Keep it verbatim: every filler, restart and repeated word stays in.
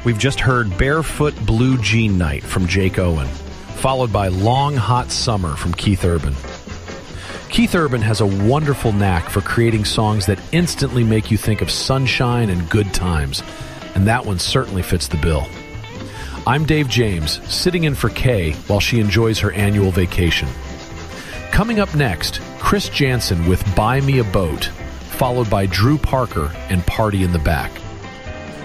We've just heard Barefoot Blue Jean Night from Jake Owen, followed by Long Hot Summer from Keith Urban. Keith Urban has a wonderful knack for creating songs that instantly make you think of sunshine and good times, and that one certainly fits the bill. I'm Dave James, sitting in for Kay while she enjoys her annual vacation. Coming up next, Chris Janson with Buy Me a Boat, followed by Drew Parker and Party in the Back.